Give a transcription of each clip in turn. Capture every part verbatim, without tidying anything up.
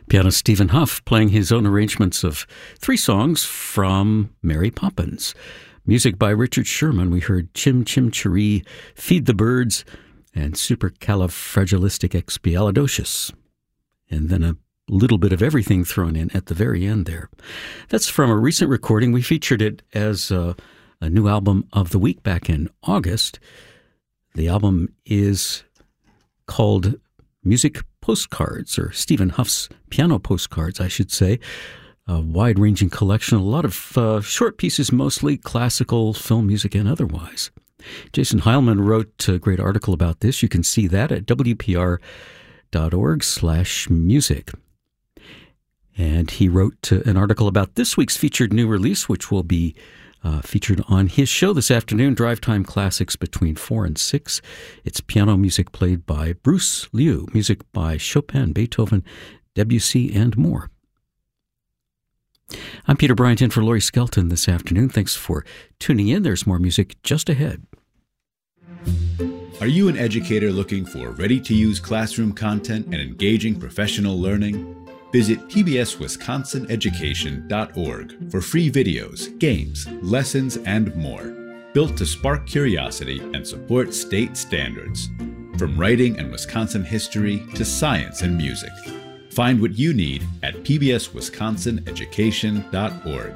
Pianist Stephen Hough playing his own arrangements of three songs from Mary Poppins. Music by Richard Sherman. We heard Chim Chim Cheree, Feed the Birds, and Supercalifragilisticexpialidocious. And then a little bit of everything thrown in at the very end there. That's from a recent recording. We featured it as a, a new album of the week back in August. The album is called Music Postcards, or Stephen Hough's Piano Postcards, I should say. A wide-ranging collection, a lot of uh, short pieces, mostly classical, film music, and otherwise. Jason Heilman wrote a great article about this. You can see that at w p r dot org slash music. And he wrote uh, an article about this week's featured new release, which will be uh, featured on his show this afternoon, Drive Time Classics between four and six. It's piano music played by Bruce Liu, music by Chopin, Beethoven, Debussy, and more. I'm Peter Bryant in for Laurie Skelton this afternoon. Thanks for tuning in. There's more music just ahead. Are you an educator looking for ready-to-use classroom content and engaging professional learning? Visit p b s wisconsin education dot org for free videos, games, lessons, and more, built to spark curiosity and support state standards. From writing and Wisconsin history to science and music. Find what you need at p b s wisconsin education dot org.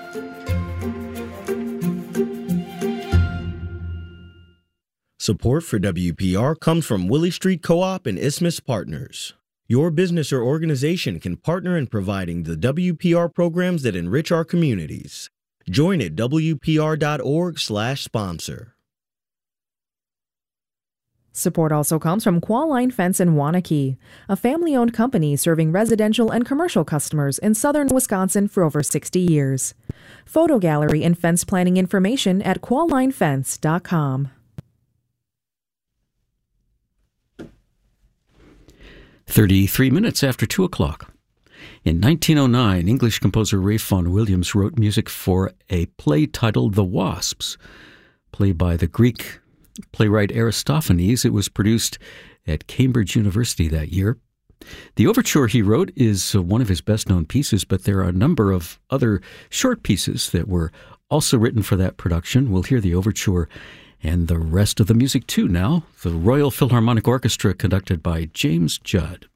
Support for W P R comes from Willie Street Co-op and Isthmus Partners. Your business or organization can partner in providing the W P R programs that enrich our communities. Join at w p r dot org slash sponsor. Support also comes from Qualline Fence in Waunakee, a family-owned company serving residential and commercial customers in southern Wisconsin for over sixty years. Photo gallery and fence planning information at qualline fence dot com. thirty-three minutes after two o'clock. In nineteen oh nine, English composer Ralph Vaughan Williams wrote music for a play titled The Wasps, played by the Greek playwright Aristophanes. It was produced at Cambridge University that year. The overture he wrote is one of his best-known pieces, but there are a number of other short pieces that were also written for that production. We'll hear the overture and the rest of the music, too, now. The Royal Philharmonic Orchestra, conducted by James Judd.